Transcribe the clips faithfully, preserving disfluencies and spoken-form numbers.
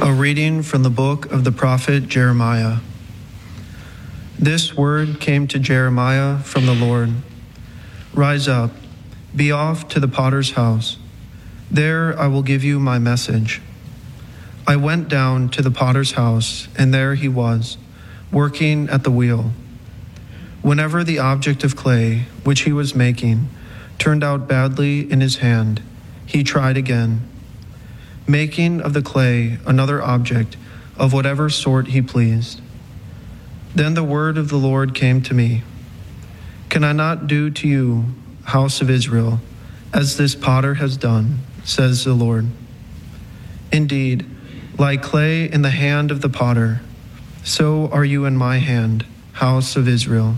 A reading from the book of the prophet Jeremiah. This word came to Jeremiah from the Lord. Rise up, be off to the potter's house. There I will give you my message. I went down to the potter's house, and there he was, working at the wheel. Whenever the object of clay, which he was making, turned out badly in his hand, he tried again, making of the clay another object of whatever sort he pleased. Then the word of the Lord came to me. Can I not do to you, house of Israel, as this potter has done, says the Lord? Indeed, like clay in the hand of the potter, so are you in my hand, house of Israel.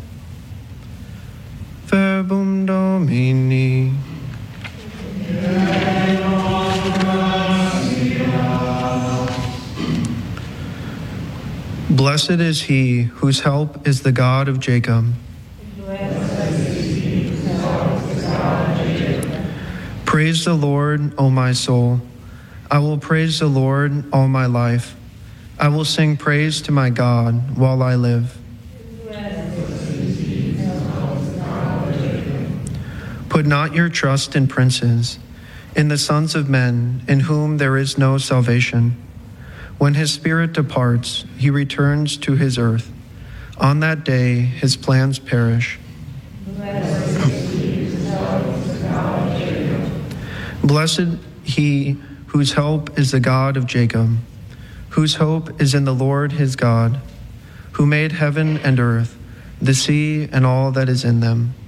Verbum Domini. Blessed is he whose help is the God of Jacob. Praise the Lord, O my soul. I will praise the Lord all my life. I will sing praise to my God while I live. Put not your trust in princes, in the sons of men, in whom there is no salvation. When his spirit departs, he returns to his earth. On that day, his plans perish. Blessed he whose help is the God of Jacob, whose hope is in the Lord his God, who made heaven and earth, the sea and all that is in them,